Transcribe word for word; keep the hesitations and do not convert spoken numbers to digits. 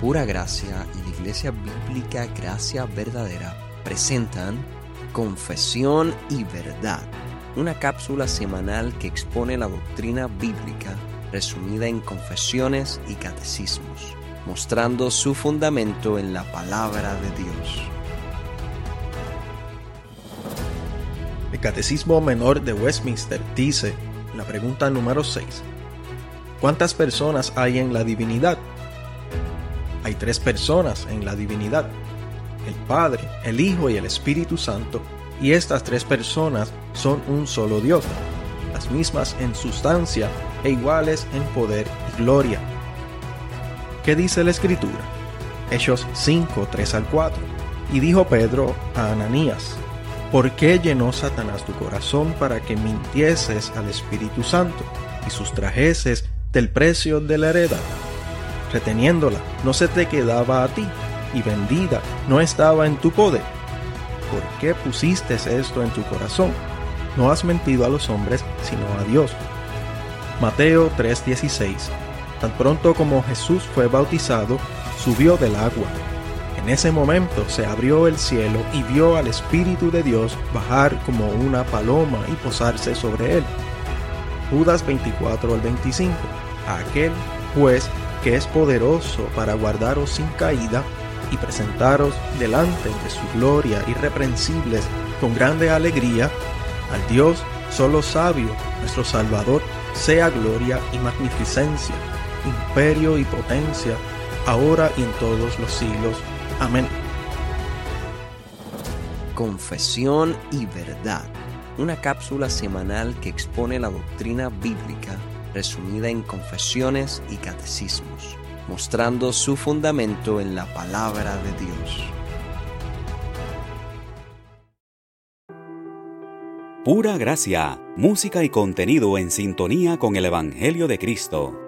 Pura Gracia y la Iglesia Bíblica Gracia Verdadera presentan Confesión y Verdad, una cápsula semanal que expone la doctrina bíblica resumida en confesiones y catecismos, mostrando su fundamento en la palabra de Dios. El Catecismo Menor de Westminster dice, en la pregunta número seis, ¿cuántas personas hay en la divinidad? Hay tres personas en la divinidad, el Padre, el Hijo y el Espíritu Santo, y estas tres personas son un solo Dios, las mismas en sustancia e iguales en poder y gloria. ¿Qué dice la Escritura? Hechos cinco, tres al cuatro. Y dijo Pedro a Ananías, ¿por qué llenó Satanás tu corazón para que mintieses al Espíritu Santo y sustrajeses del precio de la heredad? Reteniéndola, no se te quedaba a ti, y vendida no estaba en tu poder. ¿Por qué pusiste esto en tu corazón? No has mentido a los hombres, sino a Dios. Mateo tres dieciséis. Tan pronto como Jesús fue bautizado, subió del agua. En ese momento se abrió el cielo y vio al Espíritu de Dios bajar como una paloma y posarse sobre él. Judas veinticuatro al veinticinco. A aquel, pues, que es poderoso para guardaros sin caída y presentaros delante de su gloria irreprensibles con grande alegría, al Dios solo sabio, nuestro Salvador, sea gloria y magnificencia, imperio y potencia, ahora y en todos los siglos. Amén. Confesión y Verdad, una cápsula semanal que expone la doctrina bíblica resumida en confesiones y catecismos, mostrando su fundamento en la palabra de Dios. Pura Gracia, música y contenido en sintonía con el Evangelio de Cristo.